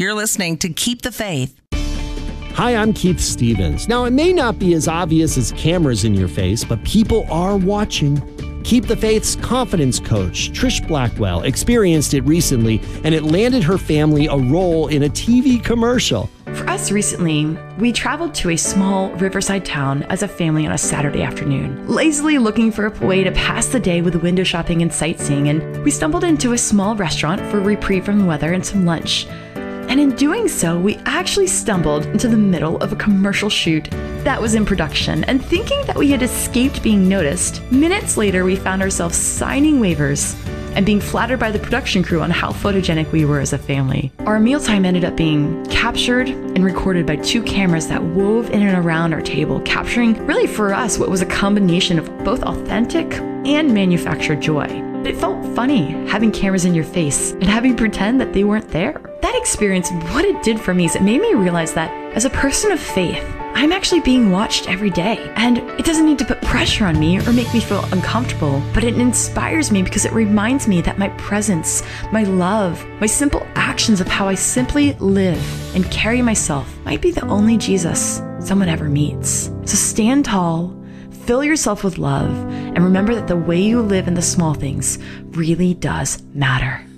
You're listening to Keep the Faith. Hi, I'm Keith Stevens. Now, it may not be as obvious as cameras in your face, but people are watching. Keep the Faith's confidence coach, Trish Blackwell, experienced it recently, and it landed her family a role in a TV commercial. For us recently, we traveled to a small riverside town as a family on a Saturday afternoon, lazily looking for a way to pass the day with window shopping and sightseeing, and we stumbled into a small restaurant for a reprieve from the weather and some lunch. And in doing so, we actually stumbled into the middle of a commercial shoot that was in production, and thinking that we had escaped being noticed, minutes later we found ourselves signing waivers and being flattered by the production crew on how photogenic we were as a family. Our mealtime ended up being captured and recorded by 2 cameras that wove in and around our table, capturing really for us what was a combination of both authentic and manufactured joy. But it felt funny having cameras in your face and having pretend that they weren't there. That experience, what it did for me is it made me realize that as a person of faith, I'm actually being watched every day. And it doesn't need to put pressure on me or make me feel uncomfortable, but it inspires me because it reminds me that my presence, my love, my simple actions of how I simply live and carry myself might be the only Jesus someone ever meets. So stand tall, fill yourself with love, and remember that the way you live in the small things really does matter.